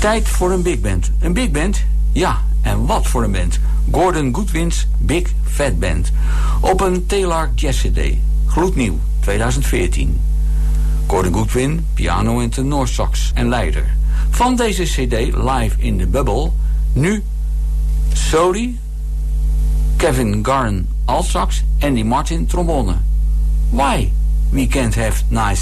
Tijd voor een big band. Een big band? Ja, en wat voor een band? Gordon Goodwin's Big Fat Band. Op een Taylor Jazz CD. Gloednieuw, 2014. Gordon Goodwin, piano en tenorsax en leider. Van deze CD Live in the Bubble, nu Soli, Kevin Garn altsax, Andy Martin trombone. Why we can't have nice